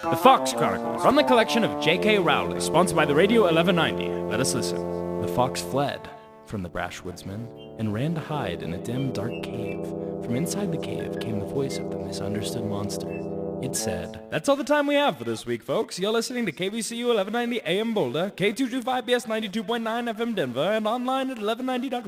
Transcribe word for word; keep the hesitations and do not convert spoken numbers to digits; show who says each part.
Speaker 1: The Fox Chronicles, from the collection of J K. Rowling, sponsored by the Radio eleven ninety. Let us listen. The fox fled from the brash woodsman and ran to hide in a dim, dark cave. From inside the cave came the voice of the misunderstood monster. It said, "That's all the time we have for this week, folks. You're listening to K B C U eleven ninety A M Boulder, K two twenty-five B S ninety-two point nine F M Denver, and online at eleven ninety dot